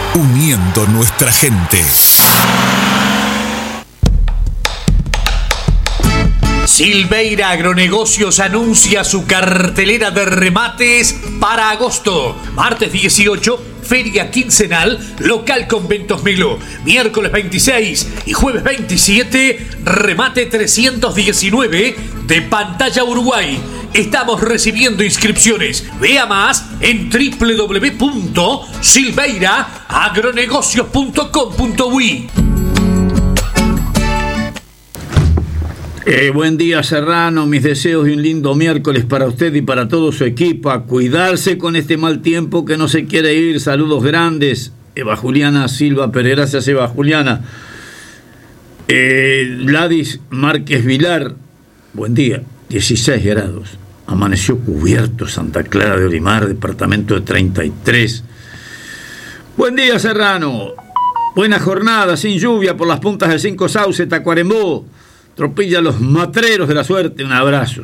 uniendo nuestra gente. Silveira Agronegocios anuncia su cartelera de remates para agosto. Martes 18, feria quincenal, local Conventos Melo. Miércoles 26 y jueves 27, remate 319 de Pantalla Uruguay. Estamos recibiendo inscripciones. Vea más en www.silveiraagronegocios.com.uy. Buen día, Serrano. Mis deseos de un lindo miércoles para usted y para todo su equipo. A cuidarse con este mal tiempo que no se quiere ir. Saludos grandes. Eva Juliana Silva Pérez. Gracias, Eva Juliana. Gladys Márquez Vilar. Buen día. 16 grados. Amaneció cubierto Santa Clara de Olimar, departamento de 33. Buen día, Serrano. Buena jornada, sin lluvia por las puntas del 5 Sauce, Tacuarembó. Tropilla a los matreros de la suerte. Un abrazo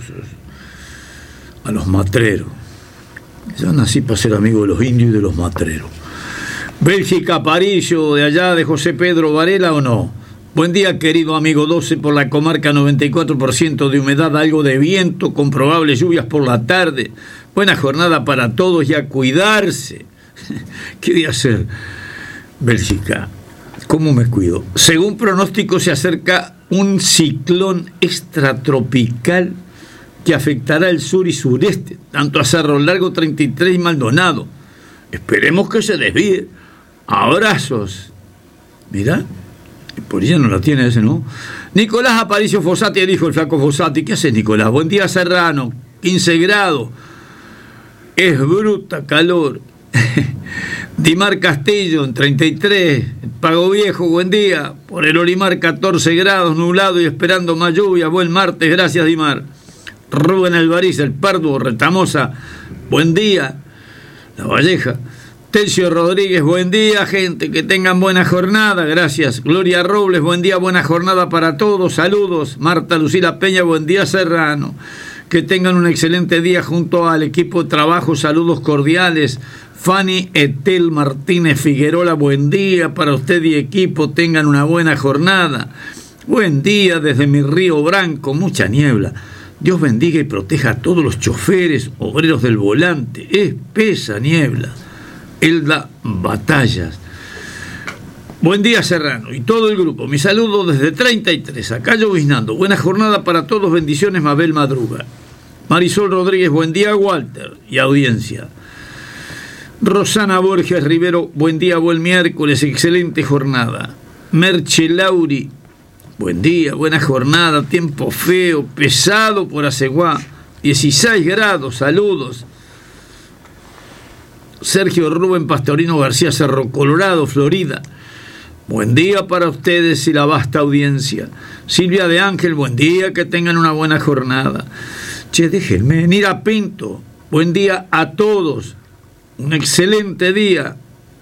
a los matreros. Yo nací para ser amigo de los indios y de los matreros. Bélgica, Parillo, de allá de José Pedro Varela, ¿o no? Buen día, querido amigo. 12 por la comarca, 94% de humedad, algo de viento, con probables lluvias por la tarde. Buena jornada para todos y a cuidarse. ¿Qué voy a hacer? Bélgica, ¿cómo me cuido? Según pronóstico, se acerca un ciclón extratropical que afectará el sur y sureste, tanto a Cerro Largo 33 y Maldonado. Esperemos que se desvíe. Abrazos. Mirá, por ella no la tiene ese, ¿no? Nicolás Aparicio Fossati, dijo el flaco Fossati. ¿Qué haces, Nicolás? Buen día, Serrano. 15 grados. Es bruta calor. Dimar Castillo en 33, Pago Viejo, buen día. Por el Olimar 14 grados, nublado y esperando más lluvia. Buen martes, gracias, Dimar. Rubén Alvariz, el Pardo, Retamosa, buen día. La Valleja. Tencio Rodríguez, buen día, gente, que tengan buena jornada, gracias. Gloria Robles, buen día, buena jornada para todos, saludos. Marta Lucila Peña, buen día, Serrano. Que tengan un excelente día junto al equipo de trabajo, saludos cordiales. Fanny Etel Martínez Figueroa, buen día para usted y equipo, tengan una buena jornada. Buen día desde mi Río Branco, mucha niebla. Dios bendiga y proteja a todos los choferes, obreros del volante, espesa niebla. Elda Batallas. Buen día, Serrano y todo el grupo. Mi saludo desde 33, acá lloviznando. Buena jornada para todos, bendiciones, Mabel Madruga. Marisol Rodríguez, buen día, Walter y audiencia. Rosana Borges Rivero, buen día, buen miércoles, excelente jornada. Merche Lauri, buen día, buena jornada, tiempo feo, pesado por Aceguá, 16 grados, saludos. Sergio Rubén Pastorino García, Cerro Colorado, Florida. Buen día para ustedes y la vasta audiencia. Silvia de Ángel, buen día, que tengan una buena jornada. Che, déjenme venir a Pinto. Buen día a todos. Un excelente día.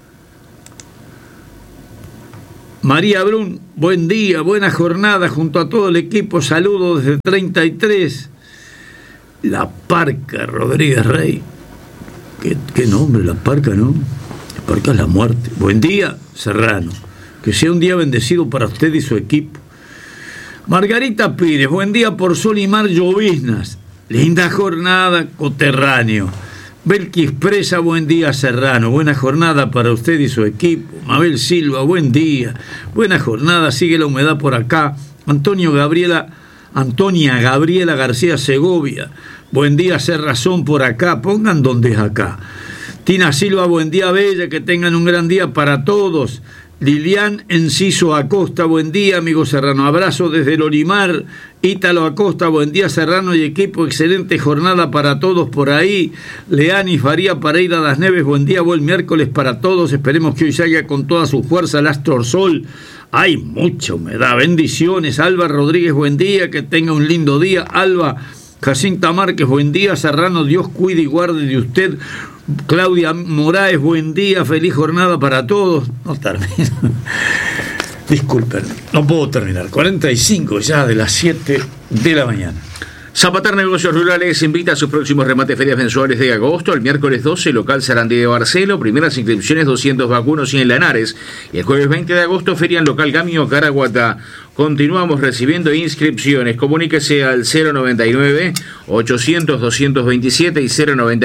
María Brun, buen día, buena jornada junto a todo el equipo. Saludos desde 33. La Parca Rodríguez Rey. ¿Qué nombre, La Parca, no? La Parca es la muerte. Buen día, Serrano. Que sea un día bendecido para usted y su equipo. Margarita Pires, buen día por sol y mar, lloviznas. Linda jornada, coterráneo. Belkis Presa, buen día, Serrano. Buena jornada para usted y su equipo. Mabel Silva, buen día. Buena jornada, sigue la humedad por acá. Antonia Gabriela García Segovia. Buen día, Serrazón por acá. Pongan donde es acá. Tina Silva, buen día, Bella. Que tengan un gran día para todos. Lilian Enciso Acosta, buen día, amigo Serrano. Abrazo desde el Olimar. Ítalo Acosta, buen día, Serrano y equipo. Excelente jornada para todos por ahí. Leani Faría Pareira Das Neves, buen día, buen miércoles para todos. Esperemos que hoy salga con toda su fuerza el Astro Sol. Hay mucha humedad. Bendiciones. Alba Rodríguez, buen día. Que tenga un lindo día. Alba Jacinta Márquez, buen día, Serrano. Dios cuide y guarde de usted. Claudia Moraes, buen día, feliz jornada para todos. No termino. Disculpen, no puedo terminar. 45 ya de las 7 de la mañana. Zapater Negocios Rurales invita a sus próximos remates ferias mensuales de agosto. El miércoles 12, local Sarandí de Barcelo, primeras inscripciones 200 vacunos y en Lanares. Y el jueves 20 de agosto, feria en local Gamio, Caraguatá. Continuamos recibiendo inscripciones. Comuníquese al 099-800-227 y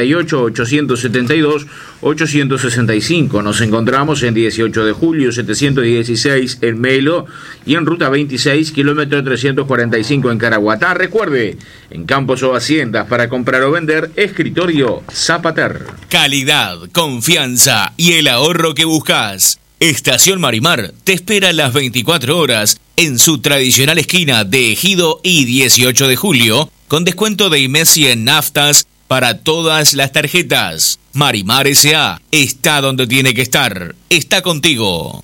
098-872-865. Nos encontramos en 18 de julio, 716 en Melo y en ruta 26, kilómetro 345 en Caraguatá. Recuerde, en campos o haciendas para comprar o vender, Escritorio Zapater. Calidad, confianza y el ahorro que buscas. Estación Marimar te espera las 24 horas en su tradicional esquina de Ejido y 18 de julio, con descuento de Imesi en naftas para todas las tarjetas. Marimar S.A. está donde tiene que estar. Está contigo.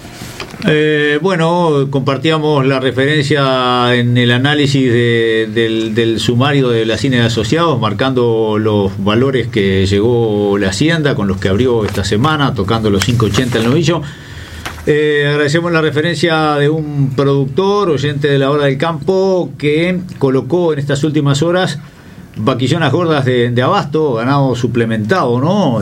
Bueno, compartíamos la referencia en el análisis del sumario de la Cine de Asociados, marcando los valores que llegó la Hacienda, con los que abrió esta semana, tocando los 5.80 el novillo. Agradecemos la referencia de un productor, oyente de la Hora del Campo, que colocó en estas últimas horas vaquillonas gordas de abasto, ganado suplementado, ¿no? A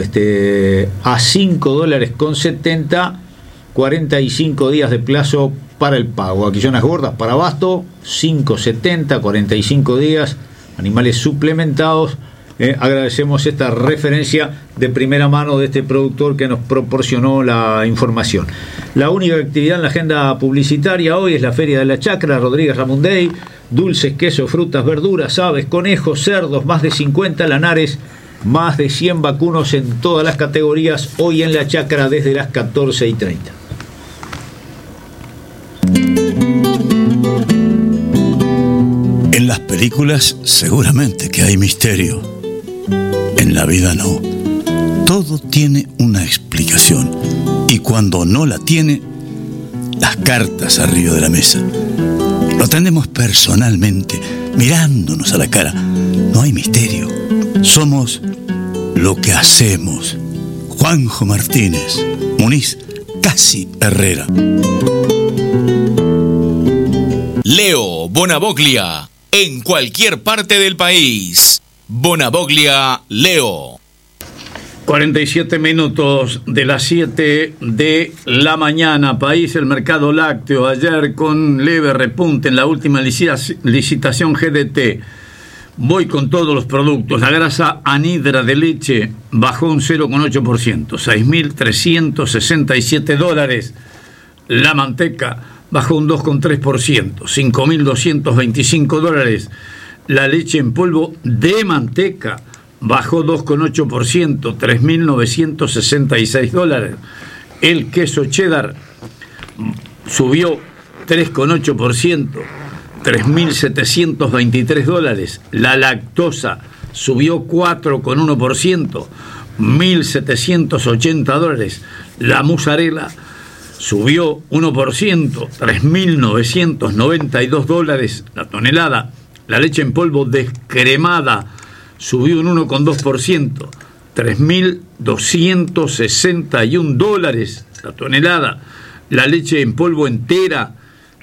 $5.70, 45 días de plazo para el pago. Vaquillonas gordas para abasto, 5.70, 45 días, animales suplementados. Agradecemos esta referencia de primera mano de este productor que nos proporcionó la información. La única actividad en la agenda publicitaria hoy es la Feria de la Chacra, Rodríguez Ramundey. Dulces, quesos, frutas, verduras, aves, conejos, cerdos, más de 50 lanares, más de 100 vacunos en todas las categorías, hoy en la Chacra desde las 14:30. En las películas seguramente que hay misterio. En la vida no. Todo tiene una explicación. Y cuando no la tiene, las cartas arriba de la mesa. Lo atendemos personalmente, mirándonos a la cara. No hay misterio. Somos lo que hacemos. Juanjo Martínez, Muniz Casi Herrera. Leo Bonavoglia, en cualquier parte del país. Bonavoglia Leo. 47 minutos de las 7 de la mañana. País, el mercado lácteo, ayer con leve repunte en la última licitación GDT. Voy con todos los productos. La grasa anhidra de leche bajó un 0,8%, $6.367. La manteca bajó un 2,3%, $5.225. La leche en polvo de manteca bajó 2,8%, $3.966. El queso cheddar subió 3,8%, $3.723. La lactosa subió 4,1%, $1.780. La mozzarella subió 1%, $3.992 la tonelada. La leche en polvo descremada subió un 1,2%, $3.261 la tonelada. La leche en polvo entera,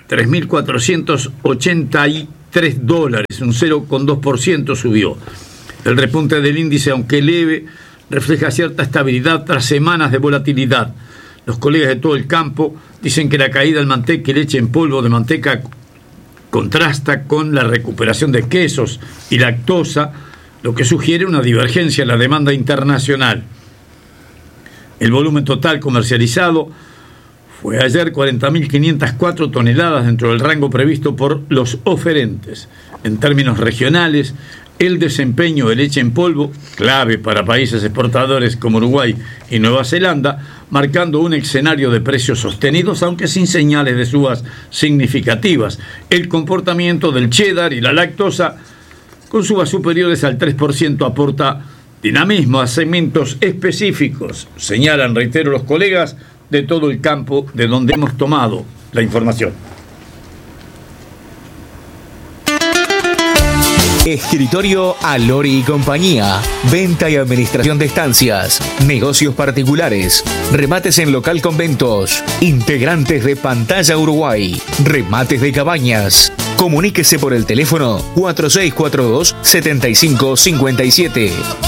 $3.483, un 0,2% subió. El repunte del índice, aunque leve, refleja cierta estabilidad tras semanas de volatilidad. Los colegas de todo el campo dicen que la caída del manteca y leche en polvo de manteca contrasta con la recuperación de quesos y lactosa, lo que sugiere una divergencia en la demanda internacional. El volumen total comercializado fue ayer 40.504 toneladas dentro del rango previsto por los oferentes. En términos regionales, el desempeño de leche en polvo, clave para países exportadores como Uruguay y Nueva Zelanda, marcando un escenario de precios sostenidos, aunque sin señales de subas significativas. El comportamiento del cheddar y la lactosa, con subas superiores al 3%, aporta dinamismo a segmentos específicos, señalan, reitero, los colegas de todo el campo de donde hemos tomado la información. Escritorio Alori y Compañía. Venta y administración de estancias, negocios particulares, remates en local conventos, integrantes de Pantalla Uruguay, remates de cabañas. Comuníquese por el teléfono 4642-7557.